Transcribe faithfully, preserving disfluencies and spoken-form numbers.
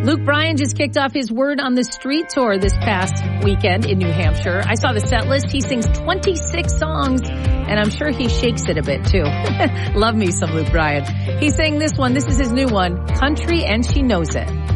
Luke Bryan just kicked off his Word on the Street tour this past weekend in New Hampshire. I saw the set list. He sings twenty-six songs, and I'm sure he shakes it a bit, too. Love me some Luke Bryan. He sang this one. This is his new one, Country and She Knows It.